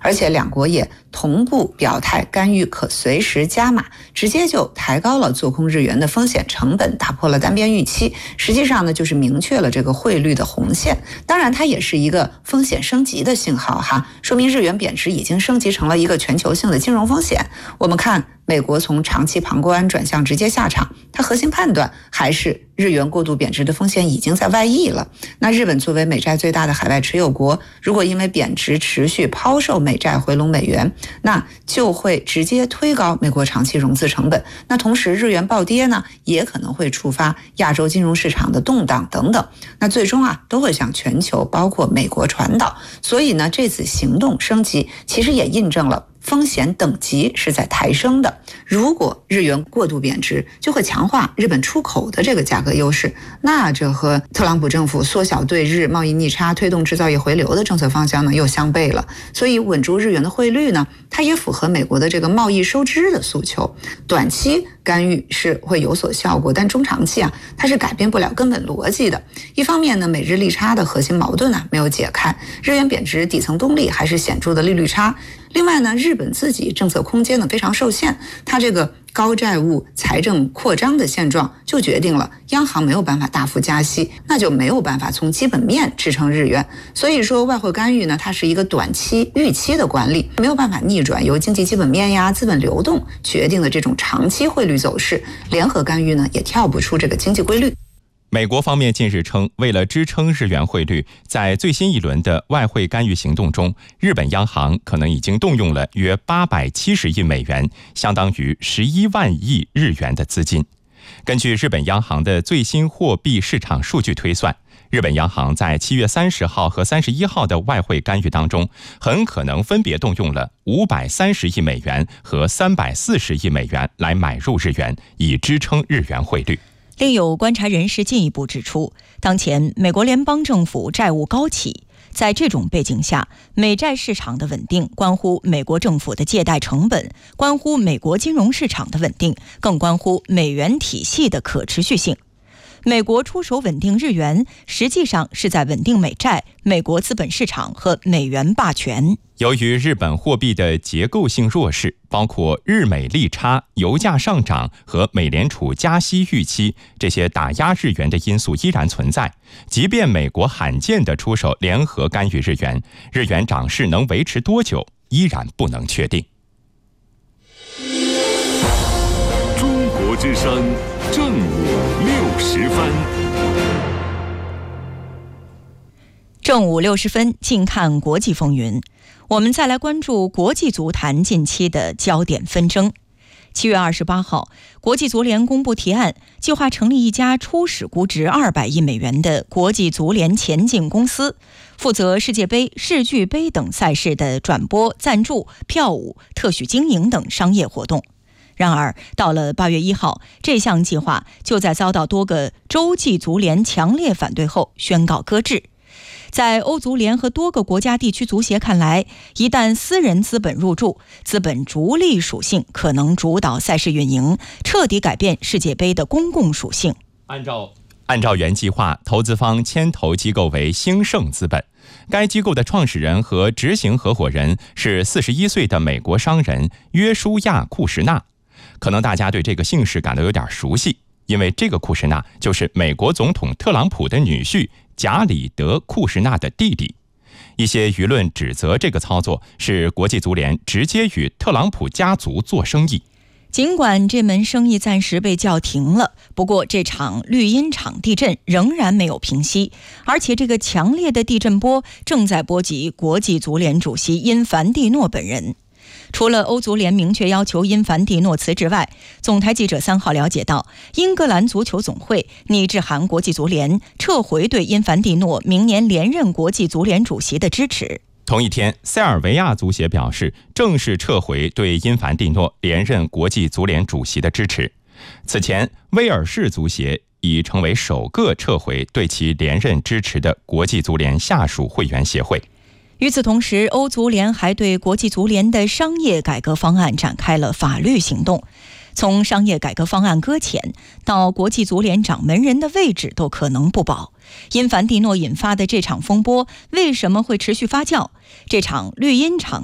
而且两国也同步表态干预可随时加码，直接就抬高了做空日元的风险成本，打破了单边预期，实际上呢就是明确了这个汇率的红线。当然它也是一个风险升级的信号哈，说明日元贬值已经升级成了一个全球性的金融风险。我们看美国从长期旁观转向直接下场，它核心判断还是日元过度贬值的风险已经在外溢了。那日本作为美债最大的海外持有国，如果因为贬值持续抛售美债回笼美元，那就会直接推高美国长期融资成本。那同时日元暴跌呢，也可能会触发亚洲金融市场的动荡等等，那最终都会向全球包括美国传导。所以呢，这次行动升级其实也印证了风险等级是在抬升的。如果日元过度贬值，就会强化日本出口的这个价格优势，那这和特朗普政府缩小对日贸易逆差、推动制造业回流的政策方向呢又相悖了。所以稳住日元的汇率呢，它也符合美国的这个贸易收支的诉求。短期干预是会有所效果，但中长期它是改变不了根本逻辑的。一方面呢，美日利差的核心矛盾没有解开，日元贬值底层动力还是显著的利率差。另外呢，日本自己政策空间呢非常受限，它这个高债务、财政扩张的现状就决定了央行没有办法大幅加息，那就没有办法从基本面支撑日元。所以说外汇干预呢，它是一个短期预期的管理，没有办法逆转由经济基本面资本流动决定的这种长期汇率走势。联合干预呢也跳不出这个经济规律。 美国方面近日称，为了支撑日元汇率，在最新一轮的外汇干预行动中，日本央行可能已经动用了约870亿美元，相当于11万亿日元的资金。根据日本央行的最新货币市场数据推算，日本央行在7月30号和31号的外汇干预当中，很可能分别动用了530亿美元和340亿美元来买入日元，以支撑日元汇率。 另有观察人士进一步指出，当前美国联邦政府债务高企，在这种背景下，美债市场的稳定关乎美国政府的借贷成本，关乎美国金融市场的稳定，更关乎美元体系的可持续性。美国出手稳定日元，实际上是在稳定美债、美国资本市场和美元霸权。 由于日本货币的结构性弱势，包括日美利差、油价上涨和美联储加息预期这些打压日元的因素依然存在，即便美国罕见地出手联合干预日元，日元涨势能维持多久依然不能确定。 中国之声正午60分。 正午60分，近看国际风云。我们再来关注国际足坛近期的焦点纷争。7月28号，国际足联公布提案，计划成立一家初始估值200亿美元的国际足联前进公司，负责世界杯、世俱杯等赛事的转播、赞助、票务、特许经营等商业活动。然而，到了8月1号，这项计划就在遭到多个洲际足联强烈反对后宣告搁置。在欧足联和多个国家地区足协看来，一旦私人资本入驻，资本逐利属性可能主导赛事运营，彻底改变世界杯的公共属性。 按照原计划，投资方牵头机构为兴盛资本，该机构的创始人和执行合伙人是41岁的美国商人约书亚·库什纳。可能大家对这个姓氏感到有点熟悉，因为这个库什纳就是美国总统特朗普的女婿贾里德·库什纳的弟弟。一些舆论指责这个操作是国际足联直接与特朗普家族做生意。 尽管这门生意暂时被叫停了，不过这场绿茵场地震仍然没有平息，而且这个强烈的地震波正在波及国际足联主席因凡蒂诺本人。除了欧足联明确要求因凡蒂诺辞职外，总台记者3号了解到，英格兰足球总会拟致函国际足联，撤回对因凡蒂诺明年连任国际足联主席的支持。 同一天，塞尔维亚足协表示正式撤回对因凡蒂诺连任国际足联主席的支持。此前，威尔士足协已成为首个撤回对其连任支持的国际足联下属会员协会。 与此同时，欧足联还对国际足联的商业改革方案展开了法律行动。从商业改革方案搁浅到国际足联掌门人的位置都可能不保。因凡蒂诺引发的这场风波为什么会持续发酵？这场绿茵场